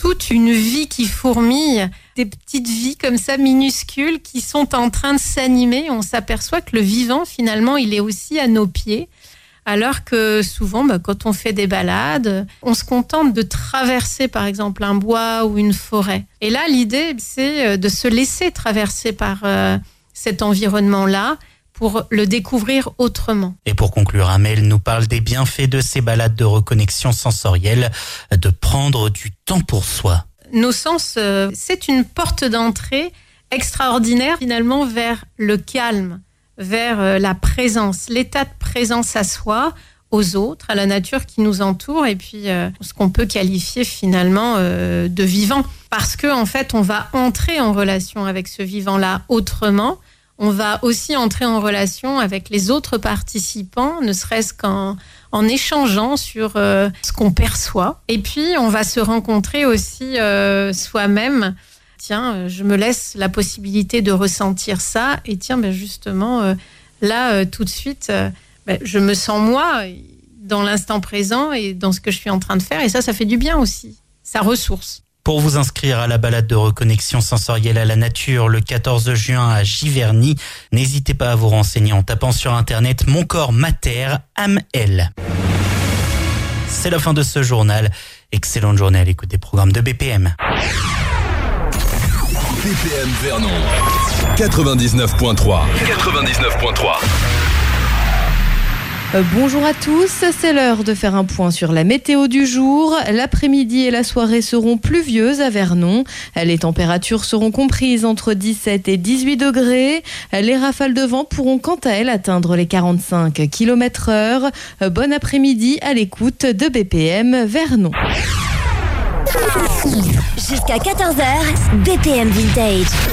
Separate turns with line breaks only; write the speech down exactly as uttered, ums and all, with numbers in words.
toute une vie qui fourmille, des petites vies comme ça minuscules qui sont en train de s'animer. On s'aperçoit que le vivant, finalement, il est aussi à nos pieds. Alors que souvent, bah, quand on fait des balades, on se contente de traverser, par exemple, un bois ou une forêt. Et là, l'idée, c'est de se laisser traverser par euh, cet environnement-là pour le découvrir autrement.
Et pour conclure, Amel nous parle des bienfaits de ces balades de reconnexion sensorielle, de prendre du temps pour soi.
Nos sens, euh, c'est une porte d'entrée extraordinaire, finalement, vers le calme, vers la présence, l'état de présence à soi, aux autres, à la nature qui nous entoure, et puis euh, ce qu'on peut qualifier finalement euh, de vivant. Parce que en fait, on va entrer en relation avec ce vivant-là autrement. On va aussi entrer en relation avec les autres participants, ne serait-ce qu'en en échangeant sur euh, ce qu'on perçoit. Et puis, on va se rencontrer aussi euh, soi-même. Tiens, je me laisse la possibilité de ressentir ça. Et tiens, ben justement, euh, là, euh, tout de suite, euh, ben, je me sens moi dans l'instant présent et dans ce que je suis en train de faire. Et ça, ça fait du bien aussi. Ça ressource.
Pour vous inscrire à la balade de reconnexion sensorielle à la nature le quatorze juin à Giverny, n'hésitez pas à vous renseigner en tapant sur internet Mon corps mater Amel. C'est la fin de ce journal. Excellente journée à l'écoute des programmes de B P M.
B P M Vernon quatre-vingt-dix-neuf point trois. quatre-vingt-dix-neuf point trois.
Euh, bonjour à tous, c'est l'heure de faire un point sur la météo du jour. L'après-midi et la soirée seront pluvieuses à Vernon. Les températures seront comprises entre dix-sept et dix-huit degrés. Les rafales de vent pourront quant à elles atteindre les quarante-cinq kilomètres heure. Bon après-midi à l'écoute de B P M Vernon.
Jusqu'à quatorze heures, B P M Vintage.